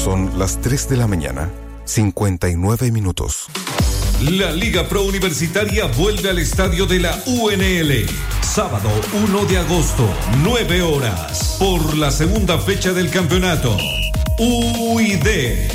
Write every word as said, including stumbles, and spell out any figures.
Son las tres de la mañana, cincuenta y nueve minutos. La Liga Pro Universitaria vuelve al estadio de la U N L. Sábado uno de agosto, nueve horas, por la segunda fecha del campeonato. U I D